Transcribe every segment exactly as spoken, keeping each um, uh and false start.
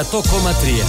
εκατό κόμμα τρία.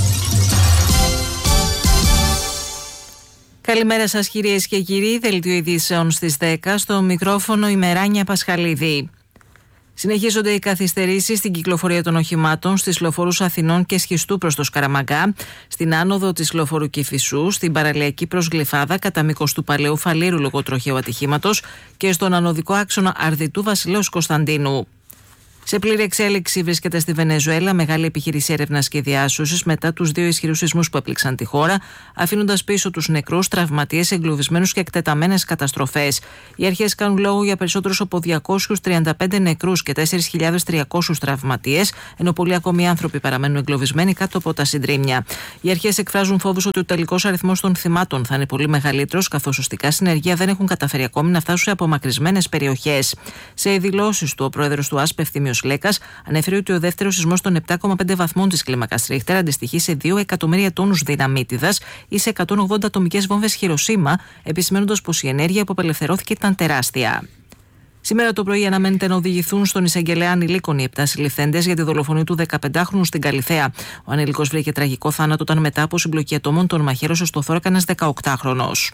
Καλημέρα σας κυρίες και κύριοι, δελτίο ειδήσεων στις δέκα, στο μικρόφωνο η Μεράνια Πασχαλίδη. Συνεχίζονται οι καθυστερήσεις στην κυκλοφορία των οχημάτων στις λεωφορούς Αθηνών και Σχιστού προς το Σκαραμαγκά, στην άνοδο της λεωφορού Κηφισού, στην παραλιακή προς Γλυφάδα κατά μήκος του Παλαιού Φαλήρου λόγω τροχαίου ατυχήματος και στον ανωδικό άξονα Αρδιτού Βασιλέως Κωνσταντίνου. Σε πλήρη εξέλιξη βρίσκεται στη Βενεζουέλα μεγάλη επιχείρηση έρευνας και διάσωσης μετά τους δύο ισχυρούς σεισμούς που έπληξαν τη χώρα, αφήνοντας πίσω τους νεκρούς, τραυματίες, εγκλωβισμένους και εκτεταμένες καταστροφές. Οι αρχές κάνουν λόγο για περισσότερους από διακόσιους τριάντα πέντε νεκρούς και τέσσερις χιλιάδες τριακόσιους τραυματίες, ενώ πολλοί ακόμη άνθρωποι παραμένουν εγκλωβισμένοι κάτω από τα συντρίμμια. Οι αρχές εκφράζουν φόβους ότι ο τελικός αριθμός των θυμάτων θα είναι πολύ μεγαλύτερος, καθώς οστικά συνεργεία δεν έχουν καταφέρει ακόμη να φτάσουν σε απομακρυσμένες περιοχές. Σε δηλώσεις του, ο πρόεδρος του ΑΣΠ Λέκας ανέφερε ότι ο δεύτερος σεισμός των επτά κόμμα πέντε βαθμών της κλίμακας Ρίχτερ αντιστοιχεί σε δύο εκατομμύρια τόνους δυναμίτιδας ή σε εκατόν ογδόντα ατομικές βόμβες Χιροσίμα, επισημαίνοντας πως η ενέργεια που απελευθερώθηκε ήταν τεράστια. Σήμερα το πρωί αναμένεται να οδηγηθούν στον εισαγγελέα ανηλίκων οι επτά συλληφθέντες για τη δολοφονία του δεκαπεντάχρονου στην Καλιθέα. Ο ανήλικος βρήκε τραγικό θάνατο όταν μετά από συμπλοκή ατόμων τον μαχαίρωσε στο θώρακα ένας δεκαοκτάχρονος.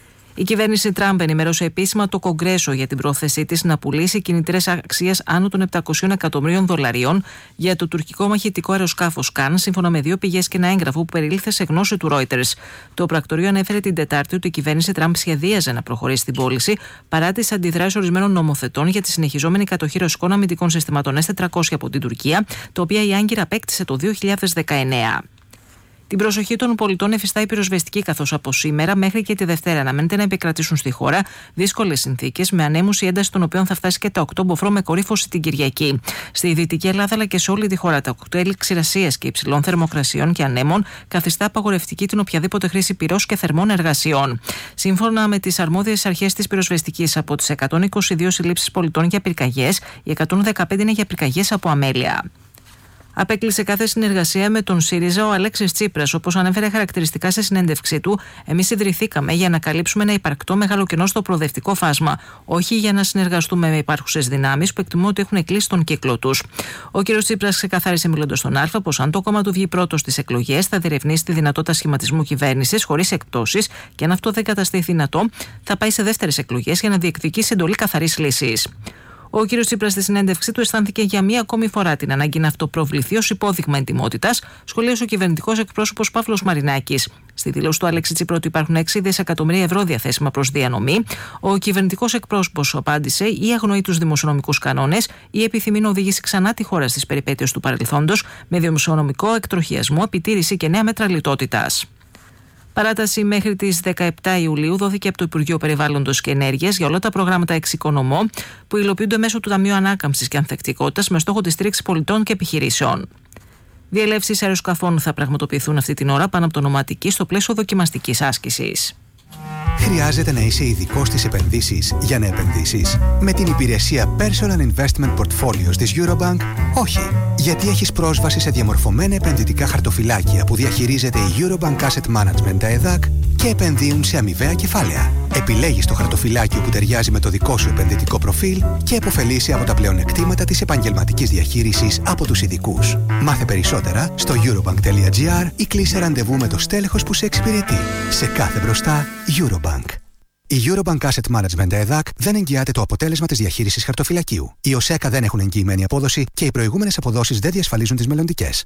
Η κυβέρνηση Τραμπ ενημέρωσε επίσημα το Κογκρέσο για την πρόθεσή της να πουλήσει κινητήρες αξίας άνω των επτακόσιων εκατομμυρίων δολαρίων για το τουρκικό μαχητικό αεροσκάφος Καν, σύμφωνα με δύο πηγές και ένα έγγραφο που περίληφθε σε γνώση του Reuters. Το πρακτορείο ανέφερε την Τετάρτη ότι η κυβέρνηση Τραμπ σχεδίαζε να προχωρήσει στην πώληση παρά τις αντιδράσεις ορισμένων νομοθετών για τη συνεχιζόμενη κατοχή ρωσικών αμυντικών συστημάτων ες τετρακόσια από την Τουρκία, τα οποία η Άγκυρα απέκτησε το δύο χιλιάδες δεκαεννέα. Την προσοχή των πολιτών εφιστά η πυροσβεστική, καθώς από σήμερα μέχρι και τη Δευτέρα αναμένεται να επικρατήσουν στη χώρα δύσκολες συνθήκες, με ανέμους η ένταση των οποίων θα φτάσει και τα οκτώ μποφόρ με κορύφωση την Κυριακή. Στη Δυτική Ελλάδα αλλά και σε όλη τη χώρα, τα κοκτέιλ ξηρασίας και υψηλών θερμοκρασιών και ανέμων καθιστά απαγορευτική την οποιαδήποτε χρήση πυρός και θερμών εργασιών. Σύμφωνα με τις αρμόδιες αρχές της πυροσβεστικής, από τις εκατόν είκοσι δύο συλλήψεις πολιτών για πυρκαγιές, οι εκατόν δεκαπέντε είναι για πυρκαγιές από αμέλεια. Απέκλεισε κάθε συνεργασία με τον ΣΥΡΙΖΑ ο Αλέξης Τσίπρας, όπως ανέφερε χαρακτηριστικά σε συνέντευξή του. Εμείς ιδρυθήκαμε για να καλύψουμε ένα υπαρκτό μεγάλο κενό στο προοδευτικό φάσμα, όχι για να συνεργαστούμε με υπάρχουσες δυνάμεις που εκτιμώ ότι έχουν κλείσει τον κύκλο τους. Ο κ. Τσίπρας ξεκαθάρισε μιλώντας στον Α πως αν το κόμμα του βγει πρώτο στις εκλογές, θα διερευνήσει τη δυνατότητα σχηματισμού κυβέρνησης χωρίς εκπτώσεις και αν αυτό δεν καταστεί δυνατό, θα πάει σε δεύτερες εκλογές για να διεκδικήσει εντολή καθαρής λύσης. Ο κ. Τσίπρας στη συνέντευξή του αισθάνθηκε για μία ακόμη φορά την ανάγκη να αυτοπροβληθεί ως υπόδειγμα εντιμότητας, σχολίασε ο κυβερνητικός εκπρόσωπος Παύλος Μαρινάκης. Στη δήλωση του Αλέξη Τσίπρα ότι υπάρχουν έξι δισεκατομμύρια ευρώ διαθέσιμα προς διανομή, ο κυβερνητικός εκπρόσωπος απάντησε ή αγνοεί τους δημοσιονομικούς κανόνες ή επιθυμεί να οδηγήσει ξανά τη χώρα στις περιπέτειες του παρελθόντος με δημοσιονομικό εκτροχιασμό, επιτήρηση και νέα μέτρα λιτότητας. Παράταση μέχρι τις δεκαεπτά Ιουλίου δόθηκε από το Υπουργείο Περιβάλλοντος και Ενέργειας για όλα τα προγράμματα Εξοικονομώ που υλοποιούνται μέσω του Ταμείου Ανάκαμψης και Ανθεκτικότητας με στόχο τη στήριξη πολιτών και επιχειρήσεων. Διελεύσεις αεροσκαφών θα πραγματοποιηθούν αυτή την ώρα πάνω από το Νοματική στο πλαίσιο δοκιμαστικής άσκησης. Χρειάζεται να είσαι ειδικός στις επενδύσεις για να επενδύσεις? Με την υπηρεσία Personal Investment Portfolios της Eurobank, όχι. Γιατί έχεις πρόσβαση σε διαμορφωμένα επενδυτικά χαρτοφυλάκια που διαχειρίζεται η Eurobank Asset Management, τα ΕΔΑΚ, και επενδύουν σε αμοιβαία κεφάλαια. Επιλέγεις το χαρτοφυλάκιο που ταιριάζει με το δικό σου επενδυτικό προφίλ και επωφελείσαι από τα πλεονεκτήματα της επαγγελματικής διαχείρισης από τους ειδικούς. Μάθε περισσότερα στο eurobank.gr ή κλείσε ραντεβού με το στέλεχος που σε εξυπηρετεί. Σε κάθε μπροστά, Eurobank. Η Eurobank Asset Management ΕΔΑΚ δεν εγγυάται το αποτέλεσμα της διαχείρισης χαρτοφυλακίου. Οι ΟΣΕΚΑ δεν έχουν εγγυημένη απόδοση και οι προηγούμενες αποδόσεις δεν διασφαλίζουν τις μελλοντικές.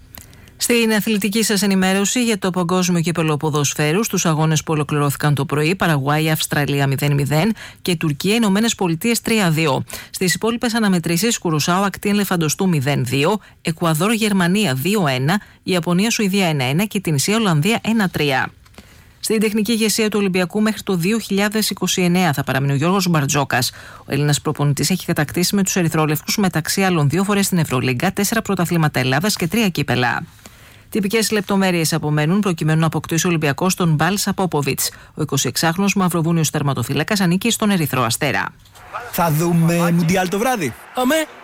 Στην αθλητική σας ενημέρωση για το Παγκόσμιο Κύπελλο Ποδοσφαίρου, στους αγώνες που ολοκληρώθηκαν το πρωί, Παραγουάη Αυστραλία μηδέν μηδέν και Τουρκία Ηνωμένες Πολιτείες τρία δύο. Στις υπόλοιπες αναμετρήσεις, Κουροσάο Ακτή Ελεφαντοστού μηδέν δύο, Εκουαδόρ Γερμανία δύο ένα, Ιαπωνία Σουηδία ένα ένα και την Ισία Ολλανδία ένα τρία. Στην τεχνική ηγεσία του Ολυμπιακού μέχρι το δύο χιλιάδες είκοσι εννέα θα παραμείνει ο Γιώργος Μπαρτζόκας. Ο Έλληνας προπονητής έχει κατακτήσει με τους ερυθρόλευκους μεταξύ άλλων δύο φορές στην Ευρωλίγκα, τέσσερα πρωταθλήματα Ελλάδας και τρία κύπελα. Τυπικές λεπτομέρειες απομένουν προκειμένου να αποκτήσει ο Ολυμπιακός τον Μπάλσα Πόποβιτς. Ο εικοσιεξάχρονος μαυροβούνιος τερματοφύλακας ανήκει στον Ερυθρό Αστέρα. Θα δούμε Μουντιάλ το βράδυ. Αμέ,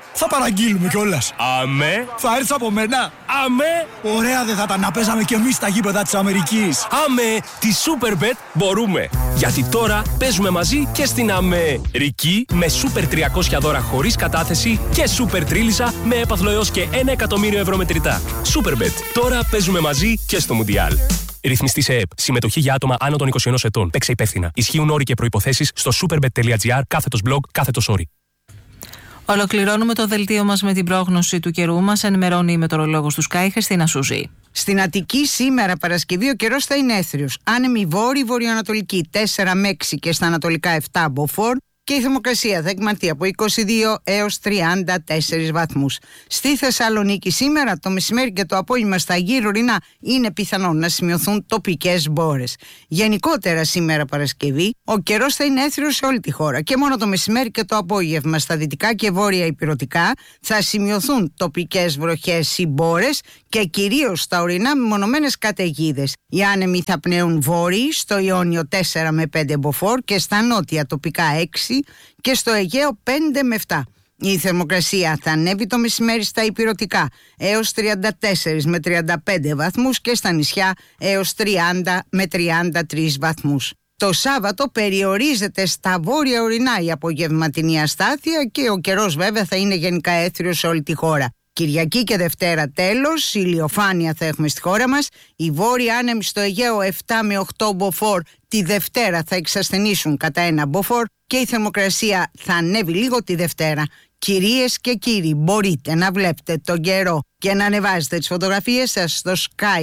Θα παραγγείλουμε κιόλας. Αμέ. Θα έρθεις από μένα. Αμέ. Ωραία δεν θα ήταν να παίζαμε κι εμείς στα γήπεδα της Αμερικής. Αμέ. Τη Superbet μπορούμε. Γιατί τώρα παίζουμε μαζί και στην Αμερική με Super τριακόσια δώρα χωρίς κατάθεση και Super Τρίλισσα με έπαθλο έως και ένα εκατομμύριο ευρώ μετρητά. Superbet. Τώρα παίζουμε μαζί και στο Μουντιάλ. Ρυθμιστή σε ΕΕΠ. Συμμετοχή για άτομα άνω των είκοσι ένα ετών. Παίξε υπεύθυνα. Ισχύουν όροι και προϋποθέσεις στο superbet.gr κάθετος blog κάθετος όροι. Ολοκληρώνουμε το δελτίο μας με την πρόγνωση του καιρού. Μας ενημερώνει η μετεωρολόγος του Sky, Χριστίνα Σούζη. Στην Αττική σήμερα Παρασκευή ο καιρός θα είναι έθριος. Άνεμη βόρειο-βορειοανατολική τέσσερα με έξι και στα ανατολικά επτά μποφόρ. Και η θερμοκρασία θα εκμανθεί από είκοσι δύο έως τριάντα τέσσερις βαθμούς. Στη Θεσσαλονίκη σήμερα το μεσημέρι και το απόγευμα στα γύρω ορεινά είναι πιθανόν να σημειωθούν τοπικές μπόρες. Γενικότερα σήμερα Παρασκευή ο καιρός θα είναι έθριος σε όλη τη χώρα και μόνο το μεσημέρι και το απόγευμα στα δυτικά και βόρεια ηπειρωτικά θα σημειωθούν τοπικές βροχές ή μπόρες και κυρίως στα ορεινά μεμονωμένες καταιγίδες. Οι άνεμοι θα πνέουν βόρειοι στο Ιόνιο τέσσερα με πέντε μποφόρ και στα νότια τοπικά έξι και στο Αιγαίο πέντε με επτά. Η θερμοκρασία θα ανέβει το μεσημέρι στα ηπειρωτικά έως τριάντα τέσσερα με τριάντα πέντε βαθμούς και στα νησιά έως τριάντα με τριάντα τρεις βαθμούς. Το Σάββατο περιορίζεται στα βόρεια ορεινά η απογευματινή αστάθεια και ο καιρός βέβαια θα είναι γενικά έθριος σε όλη τη χώρα. Κυριακή και Δευτέρα τέλος, ηλιοφάνεια θα έχουμε στη χώρα μας. Οι βόρειοι άνεμοι στο Αιγαίο επτά με οκτώ μποφόρ τη Δευτέρα θα εξασθενήσουν κατά ένα μποφόρ και η θερμοκρασία θα ανέβει λίγο τη Δευτέρα. Κυρίες και κύριοι, μπορείτε να βλέπετε τον καιρό και να ανεβάζετε τις φωτογραφίες σας στο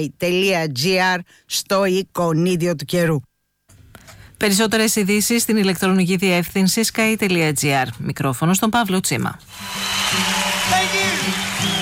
sky.gr στο εικονίδιο του καιρού. Περισσότερες ειδήσεις στην ηλεκτρονική διεύθυνση sky.gr. Μικρόφωνο στον Παύλο Τσίμα.